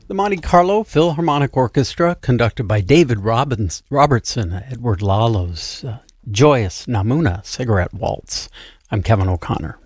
The Monte Carlo Philharmonic Orchestra, conducted by David Robertson, Edward Lalo's Joyous Namuna Cigarette Waltz. I'm Kevin O'Connor.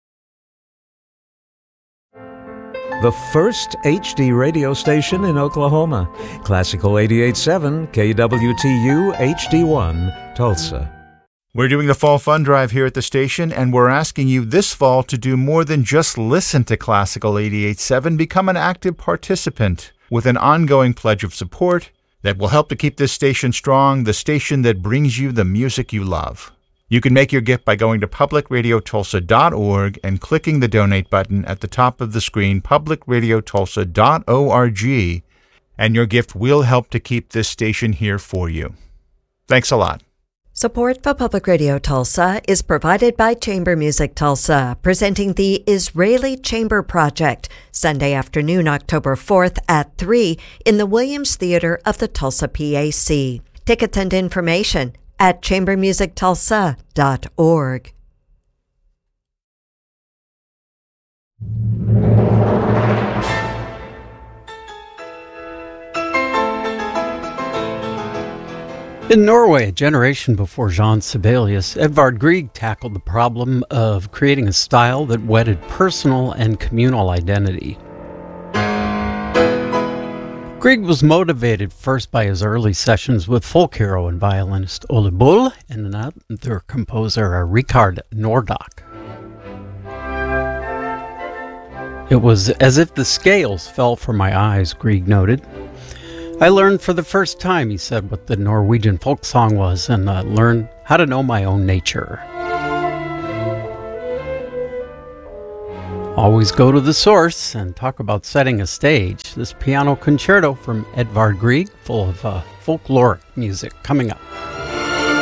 The first HD radio station in Oklahoma. Classical 88.7 KWTU HD1, Tulsa. We're doing the Fall Fund Drive here at the station, and we're asking you this fall to do more than just listen to Classical 88.7. Become an active participant with an ongoing pledge of support that will help to keep this station strong, the station that brings you the music you love. You can make your gift by going to publicradiotulsa.org and clicking the donate button at the top of the screen, publicradiotulsa.org, and your gift will help to keep this station here for you. Thanks a lot. Support for Public Radio Tulsa is provided by Chamber Music Tulsa, presenting the Israeli Chamber Project, Sunday afternoon, October 4th at 3 in the Williams Theater of the Tulsa PAC. Tickets and information at chambermusictulsa.org. In Norway, a generation before Jean Sibelius, Edvard Grieg tackled the problem of creating a style that wedded personal and communal identity. Grieg was motivated first by his early sessions with folk hero and violinist Ole Bull and another composer, Richard Nordock. It was as if the scales fell from my eyes, Grieg noted. I learned for the first time, he said, what the Norwegian folk song was, and learned how to know my own nature. Always go to the source and talk about setting a stage. This piano concerto from Edvard Grieg, full of folkloric music, coming up.